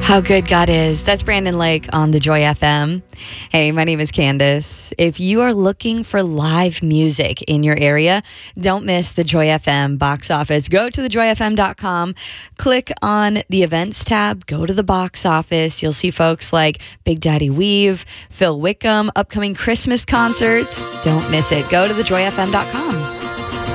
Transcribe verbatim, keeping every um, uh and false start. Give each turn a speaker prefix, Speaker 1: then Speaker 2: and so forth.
Speaker 1: How good God is. That's Brandon Lake on the Joy F M. Hey, my name is Candace. If you are looking for live music in your area, don't miss the Joy F M box office. Go to the joy f m dot com, click on the events tab, go to the box office. You'll see folks like Big Daddy Weave, Phil Wickham, upcoming Christmas concerts. Don't miss it. Go to the joy f m dot com.